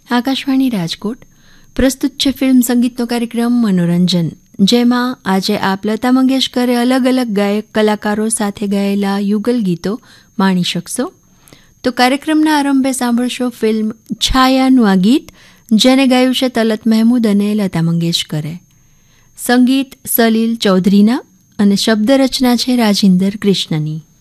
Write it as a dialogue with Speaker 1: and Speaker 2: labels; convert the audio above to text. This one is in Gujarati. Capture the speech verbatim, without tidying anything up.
Speaker 1: આકાશવાણી રાજકોટ પ્રસ્તુત છે ફિલ્મ સંગીતનો કાર્યક્રમ મનોરંજન, જેમાં આજે આપ લતા મંગેશકરે અલગ અલગ ગાયક કલાકારો સાથે ગાયેલા યુગલ ગીતો માણી શકશો. તો કાર્યક્રમના આરંભે સાંભળશો ફિલ્મ છાયાનું આ ગીત, જેને ગાયું છે તલત મહેમૂદ અને લતા મંગેશકરે. સંગીત સલીલ ચૌધરીના અને શબ્દ રચના છે રાજિંદર કૃષ્ણની.